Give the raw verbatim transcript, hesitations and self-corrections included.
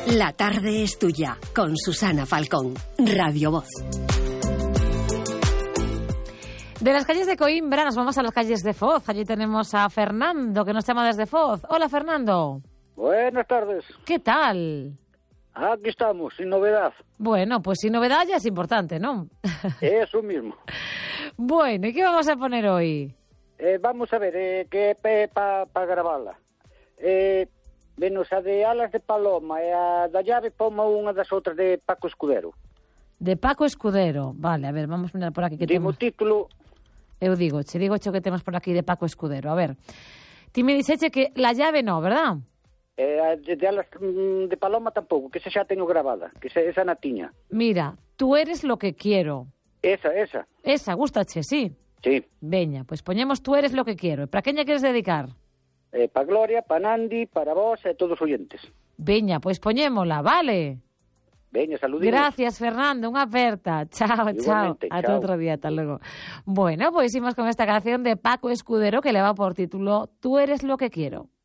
La tarde es tuya, con Susana Falcón, Radio Voz. De las calles de Coimbra nos vamos a las calles de Foz. Allí tenemos a Fernando, que nos llama desde Foz. Hola, Fernando. Buenas tardes. ¿Qué tal? Aquí estamos, sin novedad. Bueno, pues sin novedad ya es importante, ¿no? Eso mismo. Bueno, ¿y qué vamos a poner hoy? Eh, vamos a ver, eh, que para pa gravarla. Eh, venos a de Alas de Paloma e a da Llave poma unha das outras de Paco Escudero. De Paco Escudero. Vale, a ver, vamos a mirar por aquí que Dimo temos... título... Eu digo, che digo cho que temos por aquí de Paco Escudero. A ver, ti me dixeche que La Llave no, ¿verdad? Eh, de, de Alas de Paloma tampouco, que esa xa teño grabada, que esa, esa na tiña. Mira, Tú eres lo que quiero. Esa, esa. Esa, gústache, sí? Sí. Veña, pois pues poñemos Tú eres lo que quiero. E para quen lle queres dedicar? Eh, para Gloria, para Nandi, para vos e todos os oyentes. Veña, pois pues poñémola, vale? Veña, saludinos. Gracias, Fernando, unha aperta. Chao, chao. Hasta outro día, hasta luego. Bueno, pois pues imos con esta canción de Paco Escudero que le va por título Tú eres lo que quiero.